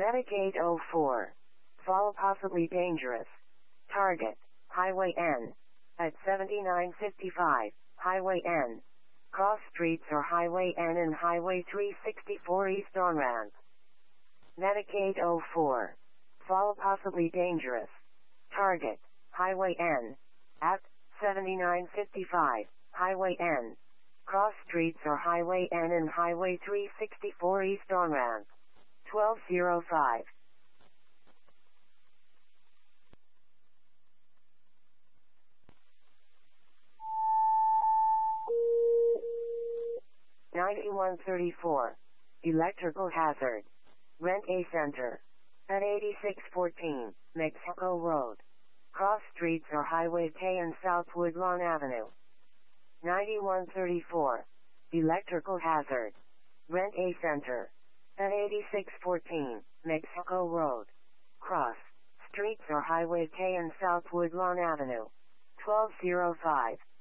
Medicaid 04. Fall possibly dangerous. Target, Highway N. At 7955, Highway N. Cross streets or Highway N and Highway 364 east on ramp. Medicaid 04. Fall possibly dangerous. Target, Highway N. At 7955, Highway N. Cross streets or Highway N and Highway 364 east on ramp. 1205. $91.34. Electrical hazard. Rent-A Center. At 8614, Mexico Road. Cross streets or Highway K and South Woodlawn Avenue. $91.34. Electrical hazard. Rent-A Center. At 8614, Mexico Road. Cross streets or Highway K and South Woodlawn Avenue. 1205.